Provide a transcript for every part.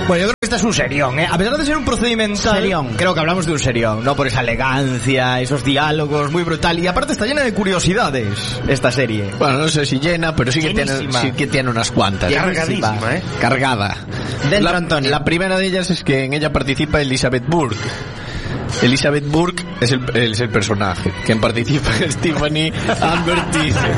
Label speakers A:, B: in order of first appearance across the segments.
A: Bueno, yo creo que este es un serión, ¿eh? A pesar de ser un procedimental, serión. Creo que hablamos de un serión, ¿no? Por esa elegancia, esos diálogos, muy brutal. Y aparte está llena de curiosidades esta serie.
B: Bueno, no sé si llena, pero sí que tiene unas cuantas.
C: Cargadísima, ¿eh?
B: Cargada.
A: Dentro, Antonio.
B: La primera de ellas es que en ella participa Elizabeth Burke. Elizabeth Burke es el personaje. Quien participa es Tiffany Amber Thiessen.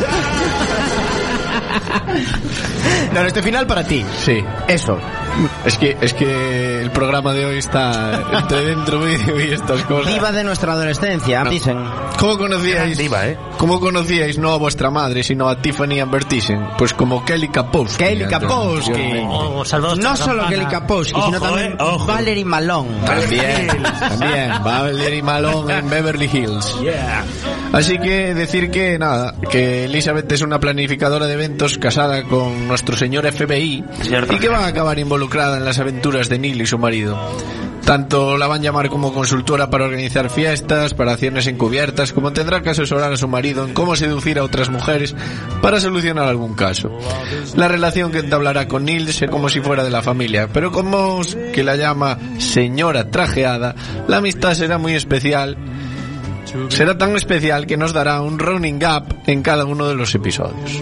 A: No, este final para ti.
B: Sí.
A: Eso.
B: Es que el programa de hoy está entre dentro vídeo y estas cosas.
A: Diva de nuestra adolescencia, no. Dicen.
B: ¿Cómo conocíais?
C: Diva, ¿eh?
B: ¿Cómo conocíais no a vuestra madre, sino a Tiffany Amber Thiessen? Pues como Kelly Kapowski.
A: Kelly Kapowski. No solo Kelly Kapowski, sino también Valerie Malone.
B: También. Valerie Malone en Beverly Hills.
C: Yeah.
B: Así que decir que nada, que Elizabeth es una planificadora de eventos casada con nuestro señor FBI y que va a acabar involucrada en las aventuras de Neil y su marido. Tanto la van a llamar como consultora para organizar fiestas, para acciones encubiertas, como tendrá que asesorar a su marido en cómo seducir a otras mujeres para solucionar algún caso. La relación que entablará con Neil será como si fuera de la familia, pero con Moss, que la llama señora trajeada, la amistad será muy especial. Será tan especial que nos dará un running gap en cada uno de los episodios.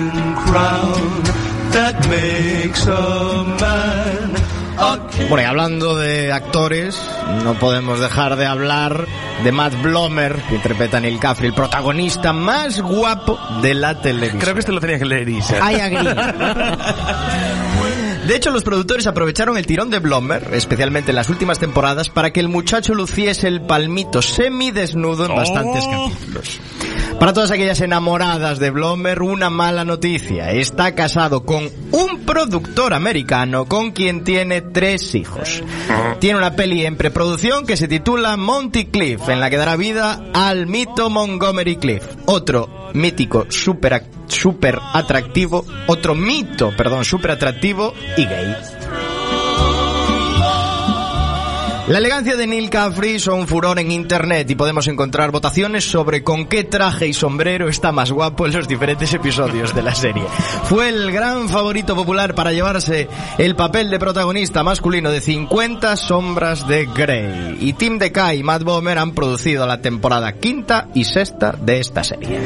A: Bueno, y hablando de actores, no podemos dejar de hablar de Matt Blomer, que interpreta a Neil Caffrey, el protagonista más guapo de la televisión.
C: Creo que este lo tenía que leer, Isa.
A: I agree. De hecho, los productores aprovecharon el tirón de Blomer, especialmente en las últimas temporadas, para que el muchacho luciese el palmito semidesnudo en bastantes capítulos. Para todas aquellas enamoradas de Blomer, una mala noticia. Está casado con un productor americano con quien tiene 3 hijos. Tiene una peli en preproducción que se titula Monty Cliff, en la que dará vida al mito Montgomery Cliff. Otro mítico súper atractivo y gay. La elegancia de Neil Caffrey son furor en internet y podemos encontrar votaciones sobre con qué traje y sombrero está más guapo en los diferentes episodios de la serie. Fue el gran favorito popular para llevarse el papel de protagonista masculino de 50 sombras de Grey. Y Tim DeKay y Matt Bomer han producido la temporada 5ª y 6ª de esta serie.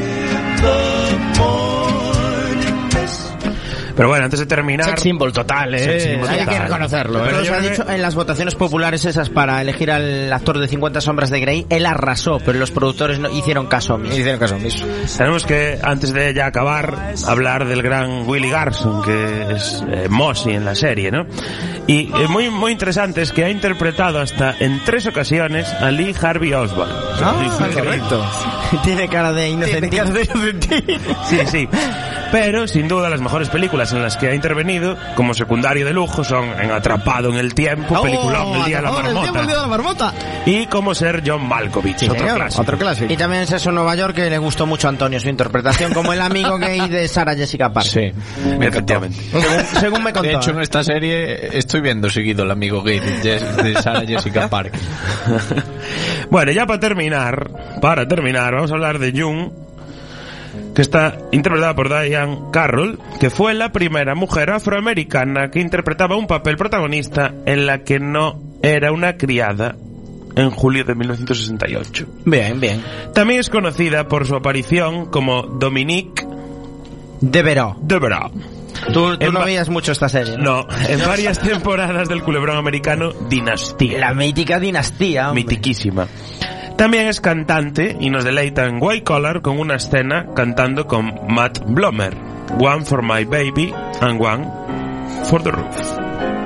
C: Pero bueno, antes de terminar...
A: Sex symbol total, hay que reconocerlo.
D: Pero se ha dicho en las votaciones populares esas para elegir al actor de 50 sombras de Grey, él arrasó, pero los productores no hicieron caso omiso.
C: Tenemos que, antes de ya acabar, hablar del gran Willie Garson, que es Mossy en la serie, ¿no? Y muy, muy interesante es que ha interpretado hasta en 3 ocasiones a Lee Harvey Oswald.
A: Correcto.
D: Tiene cara de inocente.
C: Sí. Pero, sin duda, las mejores películas en las que ha intervenido como secundario de lujo son en Atrapado en el Tiempo, peliculón El Día de la Marmota, y Cómo ser John Malkovich, otro clásico.
D: Y también es eso Nueva York, que le gustó mucho a Antonio su interpretación como el amigo gay de Sarah Jessica Parker.
B: Sí, efectivamente.
D: Según me contó.
B: De hecho, en esta serie estoy viendo seguido el amigo gay de Sarah Jessica Parker.
C: Bueno, ya para terminar, vamos a hablar de June, que está interpretada por Diane Carroll, que fue la primera mujer afroamericana que interpretaba un papel protagonista en la que no era una criada, en julio de 1968.
D: Bien.
C: También es conocida por su aparición como Dominique
D: Devereaux. Tú no veías mucho esta serie, ¿no?
C: No, en varias temporadas del culebrón americano Dinastía.
D: La mítica Dinastía, hombre.
C: Mitiquísima. También es cantante y nos deleita en White Collar con una escena cantando con Matt Blomer, One for My Baby and One for the Roof.